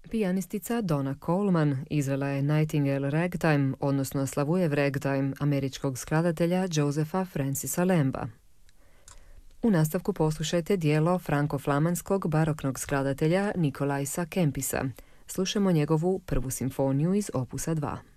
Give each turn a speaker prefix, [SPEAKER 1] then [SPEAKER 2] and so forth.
[SPEAKER 1] Pijanistica Donna Coleman izvela je Nightingale Ragtime, odnosno Slavujev Ragtime, američkog skladatelja Josepha Francisa Lamba. U nastavku poslušajte dijelo franko-flamanskog baroknog skladatelja Nikolaisa Kempisa. Slušamo njegovu prvu simfoniju iz opusa 2.